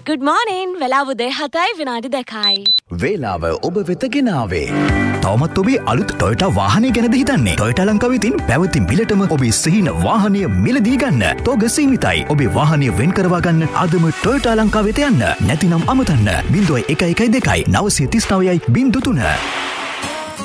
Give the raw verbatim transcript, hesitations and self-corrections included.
Good morning. වෙලාව උදේ හතයි විනාඩි දෙකයි. වේලාව ඔබ වෙත ගෙනාවේ. තවමත් ඔබේ අලුත් Toyota වාහනය ගැනද හිතන්නේ? Toyota ලංකාවේ තින් පැවති මිලටම ඔබේ සිහින වාහනය මිලදී ගන්න. තෝග සීමිතයි. ඔබේ වාහනය වෙන් කරවා ගන්න අදම Toyota ලංකාවට යන්න. නැතිනම් අමතන්න. zero one one two නවය තිස් නවයයි බිංදුව තුන.